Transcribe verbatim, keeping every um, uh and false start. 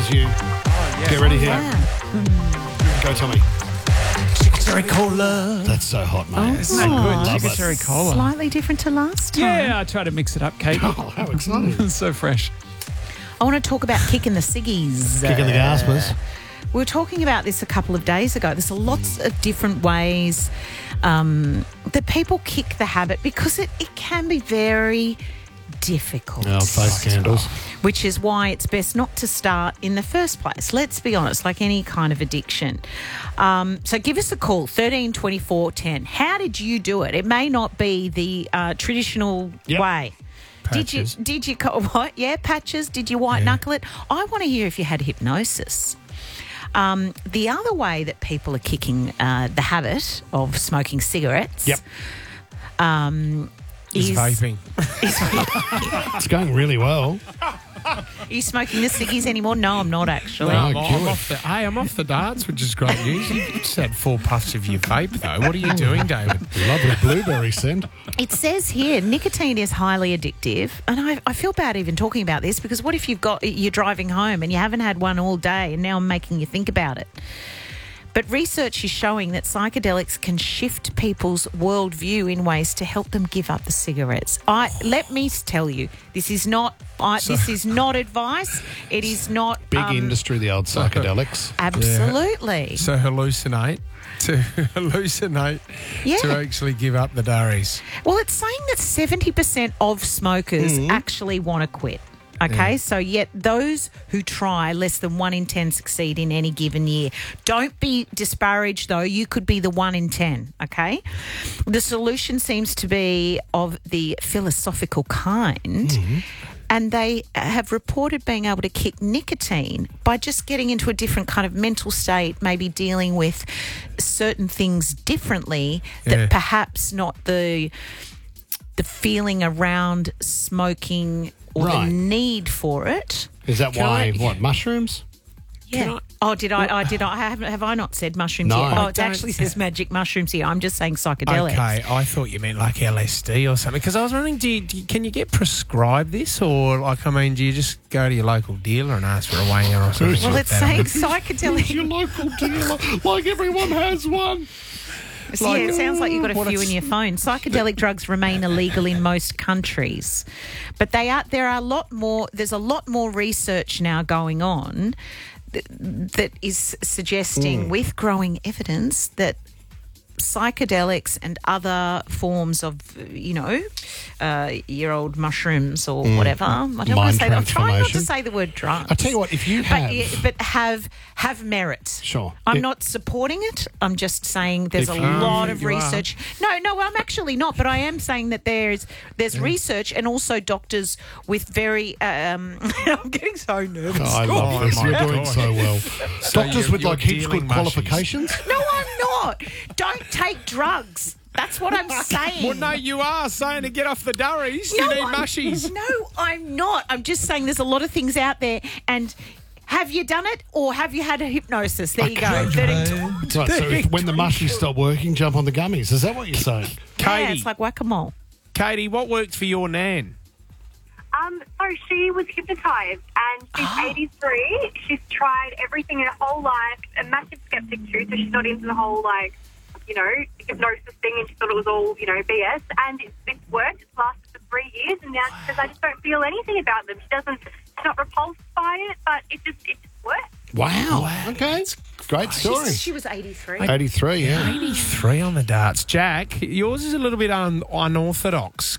you. Oh, yeah. Get ready here. Yeah. Go, Tommy. Chickaterry Cola. That's so hot, mate. Isn't that good? Love Chickaterry it. Cola. Slightly different to last time. Yeah, I try to mix it up, Kate. Oh, how exciting. So fresh. I want to talk about kicking the ciggies. Kicking the gaspers. We were talking about this a couple of days ago. There's lots of different ways um, that people kick the habit because it, it can be very difficult. Oh, face candles. Which is why it's best not to start in the first place. Let's be honest, like any kind of addiction. Um, so give us a call, thirteen twenty-four ten. How did you do it? It may not be the uh, traditional Yep. way. Patches. Did you, did you, co- what? Yeah, patches. Did you white Yeah. knuckle it? I want to hear if you had hypnosis. Um, the other way that people are kicking uh, the habit of smoking cigarettes Yep. um, Is is, vaping. It's going really well. Are you smoking the ciggies anymore? No, I'm not actually. Wow. I'm, Oh, I'm good. off the, hey, I'm off the darts, which is great news. You just had four puffs of your vape, though. What are you doing, David? Lovely blueberry scent. It says here nicotine is highly addictive, and I, I feel bad even talking about this because what if you've got you're driving home and you haven't had one all day, and now I'm making you think about it. But research is showing that psychedelics can shift people's worldview in ways to help them give up the cigarettes. I let me tell you, this is not I, this is not advice. It is not Big um, industry, the old psychedelics. Absolutely. So hallucinate. To hallucinate Yeah. to actually give up the durries. Well, it's saying that seventy percent of smokers Mm-hmm. actually want to quit. Okay, so yet those who try, less than one in ten succeed in any given year. Don't be disparaged, though. You could be the one in ten, okay? The solution seems to be of the philosophical kind, Mm-hmm. and they have reported being able to kick nicotine by just getting into a different kind of mental state, maybe dealing with certain things differently that Yeah. perhaps not the the feeling around smoking or Right. the need for it. Is that Can why, I- what, mushrooms? Yeah. Oh, did I? I did. I have. Have I not said mushrooms No. yet? Oh, I it don't- actually says magic mushrooms here. I'm just saying psychedelics. Okay, I thought you meant like L S D or something. Because I was wondering, do you, do you, can you get prescribed this? Or, like, I mean, do you just go to your local dealer and ask for a wanger or something? Well, like it's that? saying Your psychedelic. local dealer, like everyone has one. Yeah, it sounds like you've got a What few it's- in your phone. Psychedelic drugs remain illegal in most countries, but they are. There are a lot more. There's a lot more research now going on that, that is suggesting, with growing evidence, that psychedelics and other forms of, you know, uh, year old mushrooms or whatever. I don't want Mind to say that. I'm trying not to transformation. say the word drugs. I tell you what, if you But, have... yeah, but have have merit. Sure. I'm It- not supporting it. I'm just saying there's If a you- lot Um, of you are. research. No, no, I'm actually not. But I am saying that there's there's research and also doctors with very. Um, I'm getting so nervous. Oh, I love Oh, this. my You're doing God. so well. So Doctors you're- with you're like heaps dealing good mushies. qualifications. No, I'm not. Don't take drugs. That's what I'm saying. Well, no, you are saying to get off the durries. No, you need I'm- mushies. No, I'm not. I'm just saying there's a lot of things out there. And have you done it or have you had a hypnosis? There you go. thirteen Right, so if, when the mushies stop working, jump on the gummies. Is that what you're saying? Yeah, Katie, it's like whack-a-mole. Katie, what worked for your nan? Um, so she was hypnotised and she's eighty-three. She's tried everything in her whole life, a massive skeptic too, so she's not into the whole, like, you know, hypnosis thing, and she thought it was all, you know, B S. And it's, it's worked. It's lasted for three years, and now she says, I just don't feel anything about them. She doesn't, she's not repulsed by it, but it just, it just works. Wow. Okay. Great story. She was eighty-three. eighty-three, yeah. eighty-three on the darts. Jack, yours is a little bit un- unorthodox.